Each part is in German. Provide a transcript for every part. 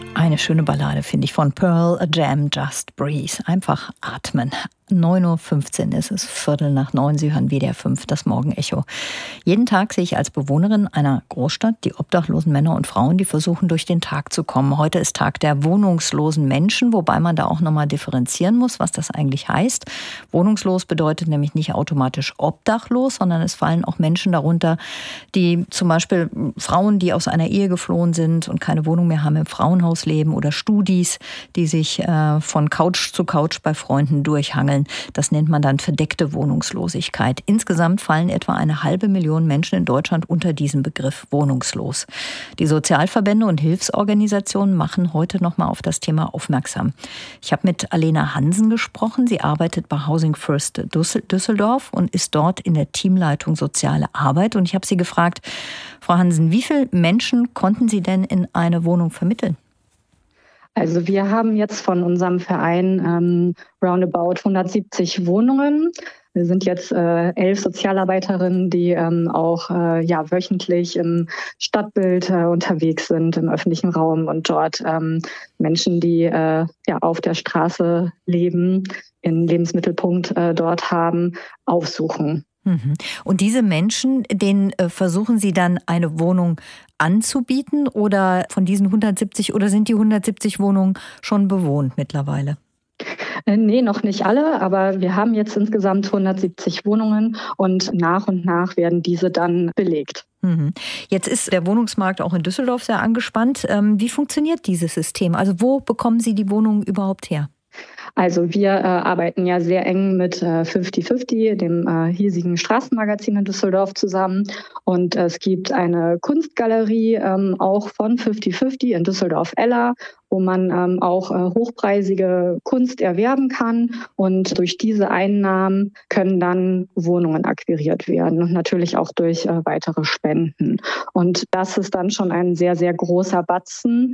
Eine schöne Ballade, finde ich, von Pearl Jam, Just Breathe. Einfach atmen. 9:15 Uhr ist es, 8:45. Sie hören WDR 5, das Morgenecho. Jeden Tag sehe ich als Bewohnerin einer Großstadt die obdachlosen Männer und Frauen, die versuchen, durch den Tag zu kommen. Heute ist Tag der wohnungslosen Menschen, wobei man da auch nochmal differenzieren muss, was das eigentlich heißt. Wohnungslos bedeutet nämlich nicht automatisch obdachlos, sondern es fallen auch Menschen darunter, die zum Beispiel Frauen, die aus einer Ehe geflohen sind und keine Wohnung mehr haben, im Frauenhaus leben, oder Studis, die sich von Couch zu Couch bei Freunden durchhangeln. Das nennt man dann verdeckte Wohnungslosigkeit. Insgesamt fallen etwa 500.000 Menschen in Deutschland unter diesen Begriff wohnungslos. Die Sozialverbände und Hilfsorganisationen machen heute noch mal auf das Thema aufmerksam. Ich habe mit Alena Hansen gesprochen. Sie arbeitet bei Housing First Düsseldorf und ist dort in der Teamleitung Soziale Arbeit. Und ich habe sie gefragt, Frau Hansen, wie viele Menschen konnten Sie denn in eine Wohnung vermitteln? Also wir haben jetzt von unserem Verein roundabout 170 Wohnungen. Wir sind jetzt 11 Sozialarbeiterinnen, die auch wöchentlich im Stadtbild unterwegs sind, im öffentlichen Raum und dort Menschen, die auf der Straße leben, einen Lebensmittelpunkt dort haben, aufsuchen. Und diese Menschen, denen versuchen Sie dann eine Wohnung anzubieten, oder von diesen 170, oder sind die 170 Wohnungen schon bewohnt mittlerweile? Nee, noch nicht alle, aber wir haben jetzt insgesamt 170 Wohnungen und nach werden diese dann belegt. Jetzt ist der Wohnungsmarkt auch in Düsseldorf sehr angespannt. Wie funktioniert dieses System? Also wo bekommen Sie die Wohnungen überhaupt her? Also wir arbeiten ja sehr eng mit 50/50, dem hiesigen Straßenmagazin in Düsseldorf, zusammen. Und es gibt eine Kunstgalerie auch von 50/50 in Düsseldorf-Eller, wo man auch hochpreisige Kunst erwerben kann. Und durch diese Einnahmen können dann Wohnungen akquiriert werden und natürlich auch durch weitere Spenden. Und das ist dann schon ein sehr, sehr großer Batzen,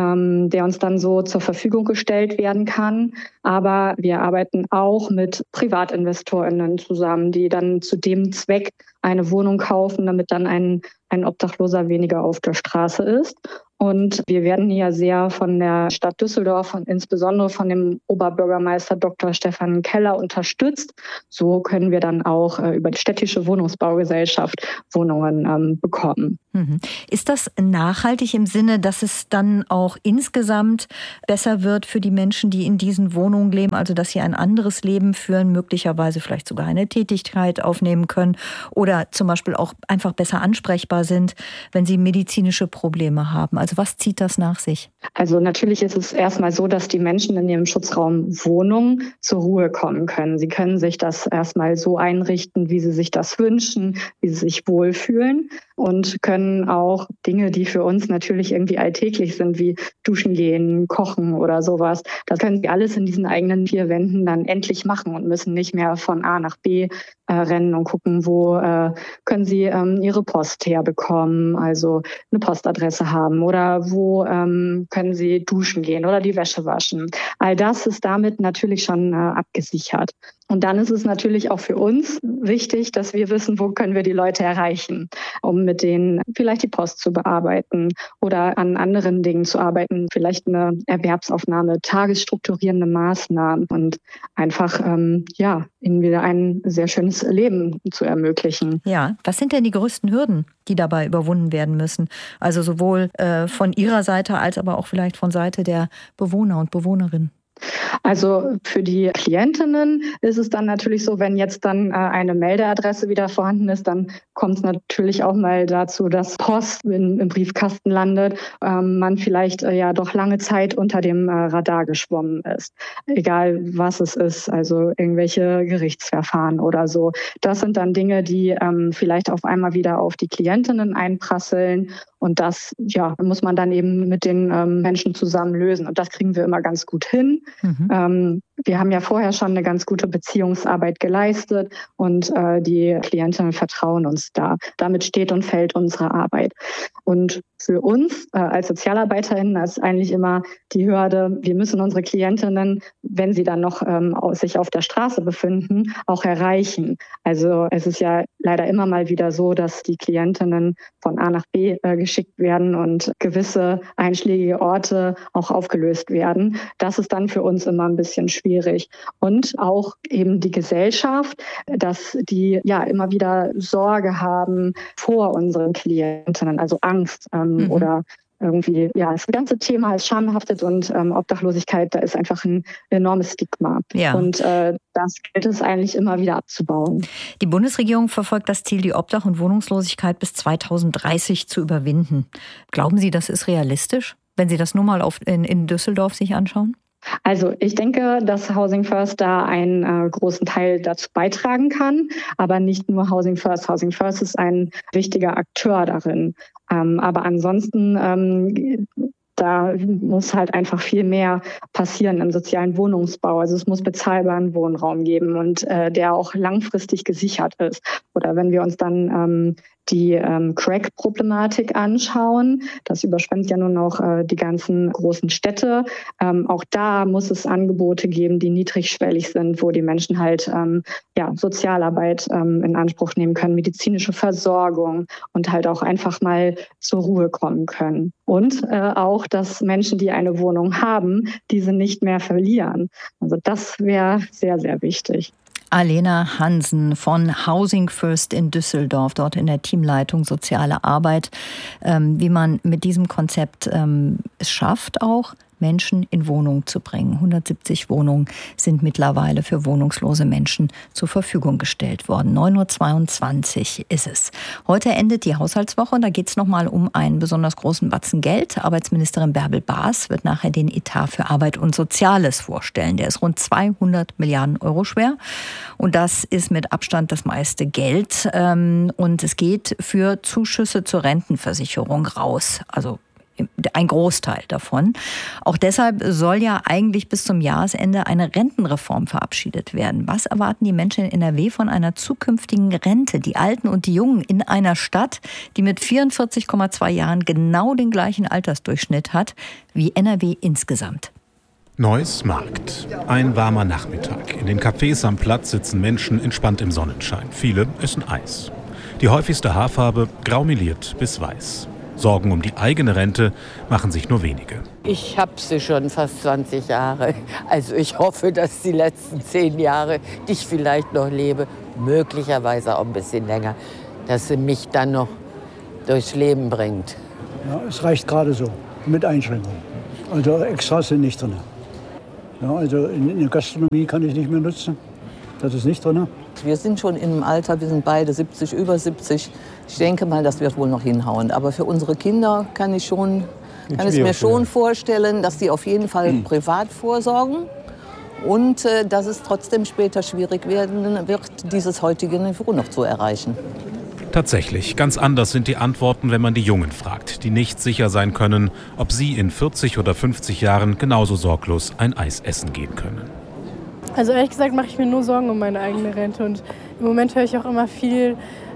der uns dann so zur Verfügung gestellt werden kann. Aber wir arbeiten auch mit PrivatinvestorInnen zusammen, die dann zu dem Zweck eine Wohnung kaufen, damit dann ein Obdachloser weniger auf der Straße ist. Und wir werden hier sehr von der Stadt Düsseldorf und insbesondere von dem Oberbürgermeister Dr. Stefan Keller unterstützt. So können wir dann auch über die städtische Wohnungsbaugesellschaft Wohnungen bekommen. Ist das nachhaltig im Sinne, dass es dann auch insgesamt besser wird für die Menschen, die in diesen Wohnungen leben, also dass sie ein anderes Leben führen, möglicherweise vielleicht sogar eine Tätigkeit aufnehmen können oder zum Beispiel auch einfach besser ansprechbar sind, wenn sie medizinische Probleme haben? Also was zieht das nach sich? Also natürlich ist es erstmal so, dass die Menschen in ihrem Schutzraum Wohnung zur Ruhe kommen können. Sie können sich das erstmal so einrichten, wie sie sich das wünschen, wie sie sich wohlfühlen, und können auch Dinge, die für uns natürlich irgendwie alltäglich sind, wie duschen gehen, kochen oder sowas, das können sie alles in diesen eigenen 4 Wänden dann endlich machen und müssen nicht mehr von A nach B rennen und gucken, wo können sie ihre Post herbekommen, also eine Postadresse haben, oder wo können sie duschen gehen oder die Wäsche waschen. All das ist damit natürlich schon abgesichert. Und dann ist es natürlich auch für uns wichtig, dass wir wissen, wo können wir die Leute erreichen, um mit denen vielleicht die Post zu bearbeiten oder an anderen Dingen zu arbeiten, vielleicht eine Erwerbsaufnahme, tagesstrukturierende Maßnahmen und einfach ihnen wieder ein sehr schönes Leben zu ermöglichen. Ja, was sind denn die größten Hürden, die dabei überwunden werden müssen? Also sowohl von Ihrer Seite als aber auch vielleicht von Seite der Bewohner und Bewohnerinnen. Also für die Klientinnen ist es dann natürlich so, wenn jetzt dann eine Meldeadresse wieder vorhanden ist, dann kommt es natürlich auch mal dazu, dass Post im Briefkasten landet, man vielleicht doch lange Zeit unter dem Radar geschwommen ist. Egal was es ist, also irgendwelche Gerichtsverfahren oder so. Das sind dann Dinge, die vielleicht auf einmal wieder auf die Klientinnen einprasseln. Und das muss man dann eben mit den Menschen zusammen lösen. Und das kriegen wir immer ganz gut hin. Wir haben ja vorher schon eine ganz gute Beziehungsarbeit geleistet und die Klientinnen vertrauen uns da. Damit steht und fällt unsere Arbeit. Und für uns als SozialarbeiterInnen ist eigentlich immer die Hürde, wir müssen unsere Klientinnen, wenn sie dann noch sich auf der Straße befinden, auch erreichen. Also es ist ja leider immer mal wieder so, dass die Klientinnen von A nach B geschickt werden und gewisse einschlägige Orte auch aufgelöst werden. Das ist dann für uns immer ein bisschen schwierig. Und auch eben die Gesellschaft, dass die ja immer wieder Sorge haben vor unseren Klientinnen, also Angst oder irgendwie, ja, das ganze Thema ist schambehaftet und Obdachlosigkeit, da ist einfach ein enormes Stigma. Ja. Und das gilt es eigentlich immer wieder abzubauen. Die Bundesregierung verfolgt das Ziel, die Obdach- und Wohnungslosigkeit bis 2030 zu überwinden. Glauben Sie, das ist realistisch, wenn Sie das nur mal in Düsseldorf sich anschauen? Also ich denke, dass Housing First da einen großen Teil dazu beitragen kann, aber nicht nur Housing First. Housing First ist ein wichtiger Akteur darin. Aber ansonsten da muss halt einfach viel mehr passieren im sozialen Wohnungsbau. Also es muss bezahlbaren Wohnraum geben und der auch langfristig gesichert ist. Oder wenn wir uns dann die Crack-Problematik anschauen, das überschwemmt ja nun noch die ganzen großen Städte. Auch da muss es Angebote geben, die niedrigschwellig sind, wo die Menschen halt Sozialarbeit in Anspruch nehmen können, medizinische Versorgung und halt auch einfach mal zur Ruhe kommen können. Und auch, dass Menschen, die eine Wohnung haben, diese nicht mehr verlieren. Also das wäre sehr, sehr wichtig. Alena Hansen von Housing First in Düsseldorf, dort in der Teamleitung Soziale Arbeit, wie man mit diesem Konzept es schafft, auch Menschen in Wohnungen zu bringen. 170 Wohnungen sind mittlerweile für wohnungslose Menschen zur Verfügung gestellt worden. 9:22 Uhr ist es. Heute endet die Haushaltswoche und da geht es nochmal um einen besonders großen Batzen Geld. Arbeitsministerin Bärbel Baas wird nachher den Etat für Arbeit und Soziales vorstellen. Der ist rund 200 Milliarden Euro schwer und das ist mit Abstand das meiste Geld. Und es geht für Zuschüsse zur Rentenversicherung raus. Also ein Großteil davon. Auch deshalb soll ja eigentlich bis zum Jahresende eine Rentenreform verabschiedet werden. Was erwarten die Menschen in NRW von einer zukünftigen Rente? Die Alten und die Jungen in einer Stadt, die mit 44,2 Jahren genau den gleichen Altersdurchschnitt hat wie NRW insgesamt. Neues Markt. Ein warmer Nachmittag. In den Cafés am Platz sitzen Menschen entspannt im Sonnenschein. Viele essen Eis. Die häufigste Haarfarbe grau meliert bis weiß. Sorgen um die eigene Rente machen sich nur wenige. Ich habe sie schon fast 20 Jahre. Also ich hoffe, dass die letzten 10 Jahre, die ich vielleicht noch lebe, möglicherweise auch ein bisschen länger, dass sie mich dann noch durchs Leben bringt. Ja, es reicht gerade so, mit Einschränkungen. Also Extras sind nicht drin. Ja, also in der Gastronomie kann ich nicht mehr nutzen. Das ist nicht drin. Wir sind schon im Alter, wir sind beide 70, über 70. Ich denke mal, das wird wohl noch hinhauen. Aber für unsere Kinder kann ich es mir schon vorstellen, dass die auf jeden Fall privat vorsorgen und dass es trotzdem später schwierig werden wird, dieses heutige Niveau noch zu erreichen. Tatsächlich, ganz anders sind die Antworten, wenn man die Jungen fragt, die nicht sicher sein können, ob sie in 40 oder 50 Jahren genauso sorglos ein Eis essen gehen können. Also ehrlich gesagt mache ich mir nur Sorgen um meine eigene Rente und im Moment höre ich auch immer viele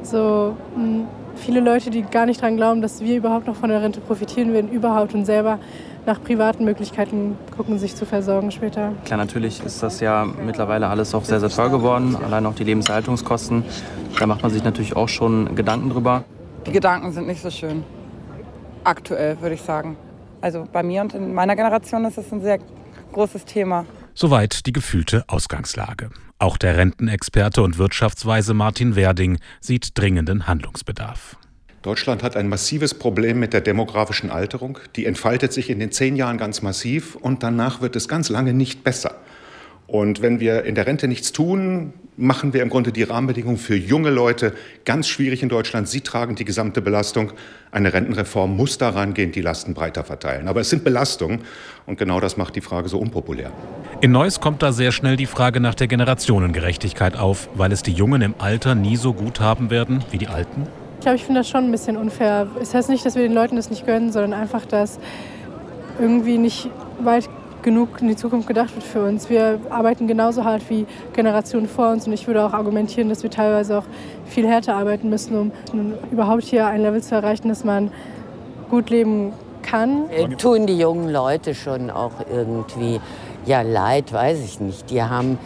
Leute, die gar nicht dran glauben, dass wir überhaupt noch von der Rente profitieren werden, überhaupt und selber nach privaten Möglichkeiten gucken, sich zu versorgen später. Klar, natürlich ist das ja mittlerweile alles auch sehr, sehr teuer geworden, allein auch die Lebenshaltungskosten. Da macht man sich natürlich auch schon Gedanken drüber. Die Gedanken sind nicht so schön, aktuell würde ich sagen. Also bei mir und in meiner Generation ist das ein sehr großes Thema. Soweit die gefühlte Ausgangslage. Auch der Rentenexperte und Wirtschaftsweise Martin Werding sieht dringenden Handlungsbedarf. Deutschland hat ein massives Problem mit der demografischen Alterung. Die entfaltet sich in den 10 Jahren ganz massiv und danach wird es ganz lange nicht besser. Und wenn wir in der Rente nichts tun, machen wir im Grunde die Rahmenbedingungen für junge Leute ganz schwierig in Deutschland. Sie tragen die gesamte Belastung. Eine Rentenreform muss daran gehen, die Lasten breiter verteilen. Aber es sind Belastungen und genau das macht die Frage so unpopulär. In Neuss kommt da sehr schnell die Frage nach der Generationengerechtigkeit auf, weil es die Jungen im Alter nie so gut haben werden wie die Alten. Ich finde das schon ein bisschen unfair. Es heißt nicht, dass wir den Leuten das nicht gönnen, sondern einfach, dass irgendwie nicht weit genug in die Zukunft gedacht wird für uns. Wir arbeiten genauso hart wie Generationen vor uns und ich würde auch argumentieren, dass wir teilweise auch viel härter arbeiten müssen, um überhaupt hier ein Level zu erreichen, dass man gut leben kann. Tun die jungen Leute schon auch irgendwie, ja, leid, weiß ich nicht. Die haben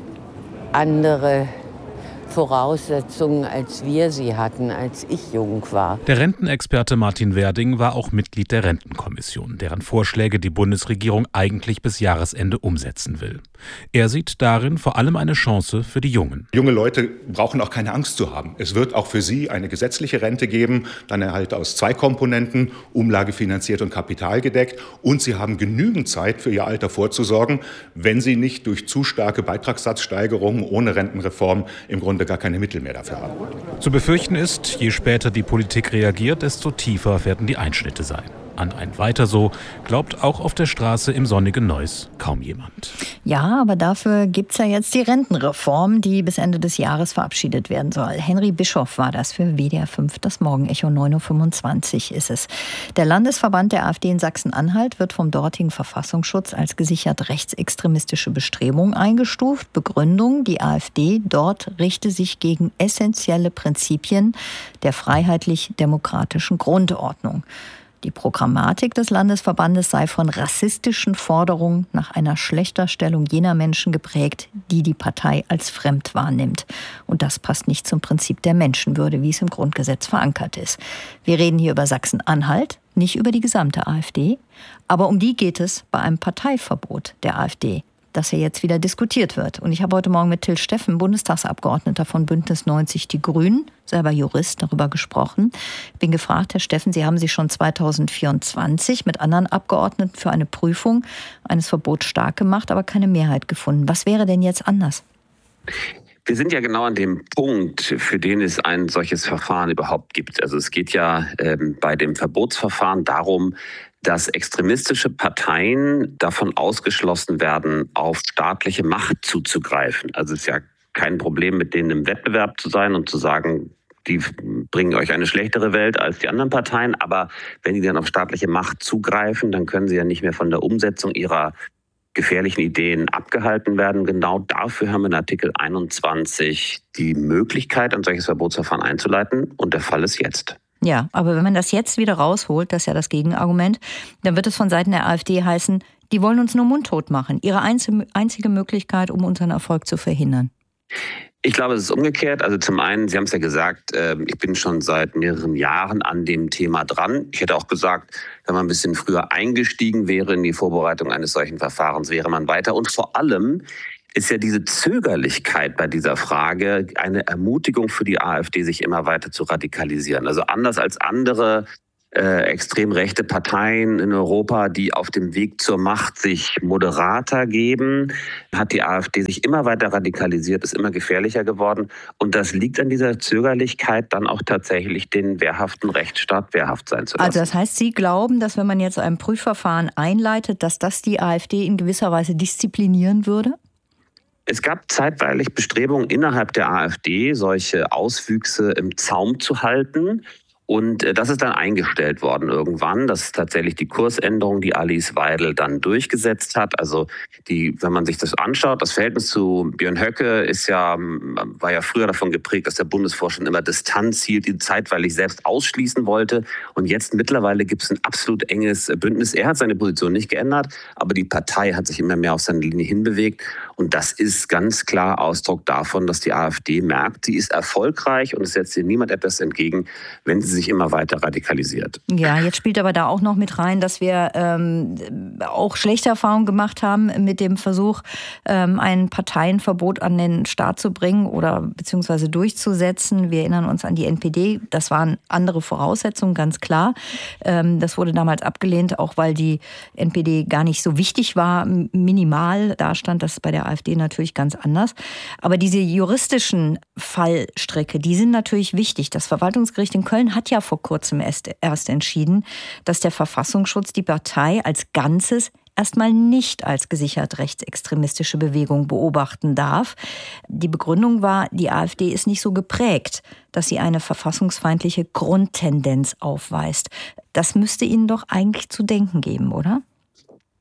andere Voraussetzungen, als wir sie hatten, als ich jung war. Der Rentenexperte Martin Werding war auch Mitglied der Rentenkommission, deren Vorschläge die Bundesregierung eigentlich bis Jahresende umsetzen will. Er sieht darin vor allem eine Chance für die Jungen. Junge Leute brauchen auch keine Angst zu haben. Es wird auch für sie eine gesetzliche Rente geben, dann halt aus 2 Komponenten, umlagefinanziert und kapitalgedeckt. Und sie haben genügend Zeit für ihr Alter vorzusorgen, wenn sie nicht durch zu starke Beitragssatzsteigerungen ohne Rentenreform im Grunde gar keine Mittel mehr dafür haben. Zu befürchten ist, je später die Politik reagiert, desto tiefer werden die Einschnitte sein. An ein Weiter so glaubt auch auf der Straße im sonnigen Neuss kaum jemand. Ja, aber dafür gibt's ja jetzt die Rentenreform, die bis Ende des Jahres verabschiedet werden soll. Henry Bischoff war das für WDR 5, das Morgenecho, 9.25 Uhr ist es. Der Landesverband der AfD in Sachsen-Anhalt wird vom dortigen Verfassungsschutz als gesichert rechtsextremistische Bestrebung eingestuft. Begründung, die AfD dort richte sich gegen essentielle Prinzipien der freiheitlich-demokratischen Grundordnung. Die Programmatik des Landesverbandes sei von rassistischen Forderungen nach einer Schlechterstellung jener Menschen geprägt, die die Partei als fremd wahrnimmt. Und das passt nicht zum Prinzip der Menschenwürde, wie es im Grundgesetz verankert ist. Wir reden hier über Sachsen-Anhalt, nicht über die gesamte AfD. Aber um die geht es bei einem Parteiverbot der AfD, das ja jetzt wieder diskutiert wird. Und ich habe heute Morgen mit Till Steffen, Bundestagsabgeordneter von Bündnis 90 Die Grünen, selber Jurist, darüber gesprochen. Ich bin gefragt, Herr Steffen, Sie haben sich schon 2024 mit anderen Abgeordneten für eine Prüfung eines Verbots stark gemacht, aber keine Mehrheit gefunden. Was wäre denn jetzt anders? Wir sind ja genau an dem Punkt, für den es ein solches Verfahren überhaupt gibt. Also es geht ja bei dem Verbotsverfahren darum, dass extremistische Parteien davon ausgeschlossen werden, auf staatliche Macht zuzugreifen. Also es ist ja kein Problem, mit denen im Wettbewerb zu sein und zu sagen, die bringen euch eine schlechtere Welt als die anderen Parteien. Aber wenn die dann auf staatliche Macht zugreifen, dann können sie ja nicht mehr von der Umsetzung ihrer gefährlichen Ideen abgehalten werden. Genau dafür haben wir in Artikel 21 die Möglichkeit, ein solches Verbotsverfahren einzuleiten. Und der Fall ist jetzt. Ja, aber wenn man das jetzt wieder rausholt, das ist ja das Gegenargument, dann wird es von Seiten der AfD heißen, die wollen uns nur mundtot machen. Ihre einzige Möglichkeit, um unseren Erfolg zu verhindern. Ich glaube, es ist umgekehrt. Also zum einen, Sie haben es ja gesagt, ich bin schon seit mehreren Jahren an dem Thema dran. Ich hätte auch gesagt, wenn man ein bisschen früher eingestiegen wäre in die Vorbereitung eines solchen Verfahrens, wäre man weiter. Und vor allem ist ja diese Zögerlichkeit bei dieser Frage eine Ermutigung für die AfD, sich immer weiter zu radikalisieren. Also anders als andere extrem rechte Parteien in Europa, die auf dem Weg zur Macht sich moderater geben, hat die AfD sich immer weiter radikalisiert, ist immer gefährlicher geworden. Und das liegt an dieser Zögerlichkeit, dann auch tatsächlich den wehrhaften Rechtsstaat wehrhaft sein zu lassen. Also das heißt, Sie glauben, dass wenn man jetzt ein Prüfverfahren einleitet, dass das die AfD in gewisser Weise disziplinieren würde? Es gab zeitweilig Bestrebungen innerhalb der AfD, solche Auswüchse im Zaum zu halten. Und das ist dann eingestellt worden irgendwann. Das ist tatsächlich die Kursänderung, die Alice Weidel dann durchgesetzt hat. Also wenn man sich das anschaut, das Verhältnis zu Björn Höcke war ja früher davon geprägt, dass der Bundesvorstand immer Distanz hielt, ihn zeitweilig selbst ausschließen wollte. Und jetzt mittlerweile gibt es ein absolut enges Bündnis. Er hat seine Position nicht geändert, aber die Partei hat sich immer mehr auf seine Linie hinbewegt. Und das ist ganz klar Ausdruck davon, dass die AfD merkt, sie ist erfolgreich und es setzt ihr niemand etwas entgegen, wenn sie sich immer weiter radikalisiert. Ja, jetzt spielt aber da auch noch mit rein, dass wir auch schlechte Erfahrungen gemacht haben mit dem Versuch, ein Parteienverbot an den Start zu bringen oder beziehungsweise durchzusetzen. Wir erinnern uns an die NPD. Das waren andere Voraussetzungen, ganz klar. Das wurde damals abgelehnt, auch weil die NPD gar nicht so wichtig war, minimal. Da stand das bei der AfD natürlich ganz anders. Aber diese juristischen Fallstricke, die sind natürlich wichtig. Das Verwaltungsgericht in Köln hat ja vor kurzem erst entschieden, dass der Verfassungsschutz die Partei als Ganzes erstmal nicht als gesichert rechtsextremistische Bewegung beobachten darf. Die Begründung war, die AfD ist nicht so geprägt, dass sie eine verfassungsfeindliche Grundtendenz aufweist. Das müsste Ihnen doch eigentlich zu denken geben, oder?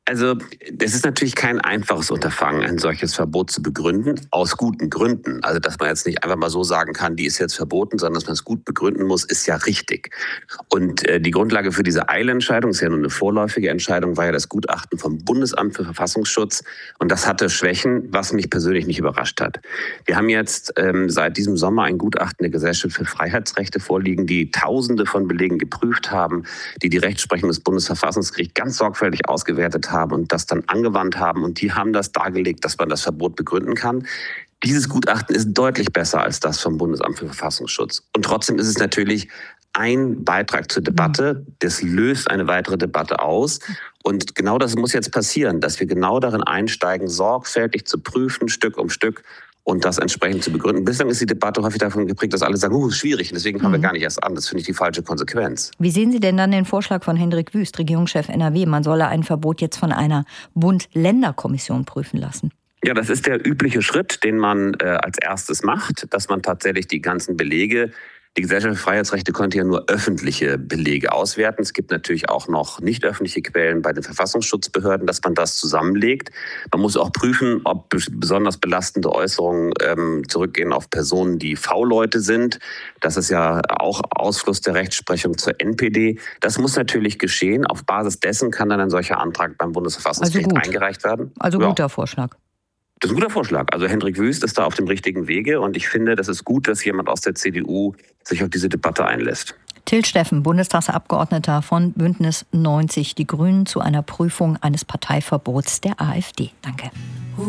Also es ist natürlich kein einfaches Unterfangen, ein solches Verbot zu begründen, aus guten Gründen. Also dass man jetzt nicht einfach mal so sagen kann, die ist jetzt verboten, sondern dass man es gut begründen muss, ist ja richtig. Und die Grundlage für diese Eilentscheidung, ist ja nur eine vorläufige Entscheidung, war ja das Gutachten vom Bundesamt für Verfassungsschutz. Und das hatte Schwächen, was mich persönlich nicht überrascht hat. Wir haben jetzt seit diesem Sommer ein Gutachten der Gesellschaft für Freiheitsrechte vorliegen, die Tausende von Belegen geprüft haben, die Rechtsprechung des Bundesverfassungsgerichts ganz sorgfältig ausgewertet haben und das dann angewandt haben. Und die haben das dargelegt, dass man das Verbot begründen kann. Dieses Gutachten ist deutlich besser als das vom Bundesamt für Verfassungsschutz. Und trotzdem ist es natürlich ein Beitrag zur Debatte. Das löst eine weitere Debatte aus. Und genau das muss jetzt passieren, dass wir genau darin einsteigen, sorgfältig zu prüfen, Stück um Stück, und das entsprechend zu begründen. Bislang ist die Debatte häufig davon geprägt, dass alle sagen, ist schwierig, und deswegen fangen wir gar nicht erst an. Das finde ich die falsche Konsequenz. Wie sehen Sie denn dann den Vorschlag von Hendrik Wüst, Regierungschef NRW? Man solle ein Verbot jetzt von einer Bund-Länder-Kommission prüfen lassen. Ja, das ist der übliche Schritt, den man als erstes macht, dass man tatsächlich die ganzen Belege, die Gesellschaft für Freiheitsrechte konnte ja nur öffentliche Belege auswerten. Es gibt natürlich auch noch nicht öffentliche Quellen bei den Verfassungsschutzbehörden, dass man das zusammenlegt. Man muss auch prüfen, ob besonders belastende Äußerungen zurückgehen auf Personen, die V-Leute sind. Das ist ja auch Ausfluss der Rechtsprechung zur NPD. Das muss natürlich geschehen. Auf Basis dessen kann dann ein solcher Antrag beim Bundesverfassungsgericht eingereicht werden. Also guter Vorschlag. Das ist ein guter Vorschlag. Also Hendrik Wüst ist da auf dem richtigen Wege und ich finde, das ist gut, dass jemand aus der CDU sich auf diese Debatte einlässt. Till Steffen, Bundestagsabgeordneter von Bündnis 90 Die Grünen, zu einer Prüfung eines Parteiverbots der AfD. Danke.